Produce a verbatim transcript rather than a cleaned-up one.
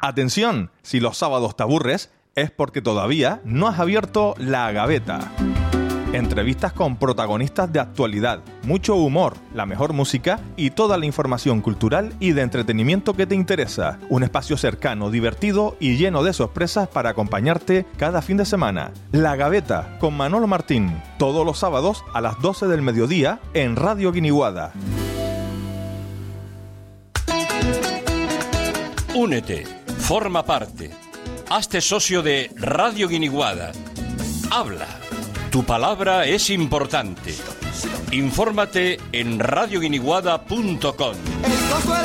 Atención, si los sábados te aburres, es porque todavía no has abierto La Gaveta. Entrevistas con protagonistas de actualidad, mucho humor, la mejor música y toda la información cultural y de entretenimiento que te interesa. Un espacio cercano, divertido y lleno de sorpresas para acompañarte cada fin de semana. La Gaveta con Manolo Martín, todos los sábados a las doce del mediodía en Radio Guiniguada. Únete, forma parte, hazte socio de Radio Guiniguada. Habla, tu palabra es importante. Infórmate en radio guiniguada punto com.